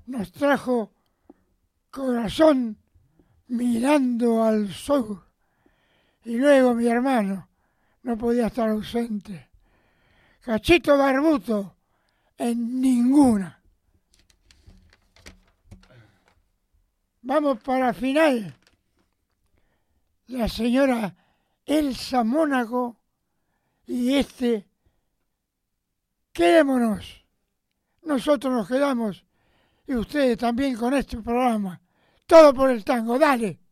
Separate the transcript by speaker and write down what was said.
Speaker 1: nos trajo Corazón mirando al sur. Y luego mi hermano no podía estar ausente. Cachito Barbuto en ninguna. Vamos para la final. La señora Elsa Mónaco y quedémonos. Nosotros nos quedamos y ustedes también con este programa. Todo por el tango, dale.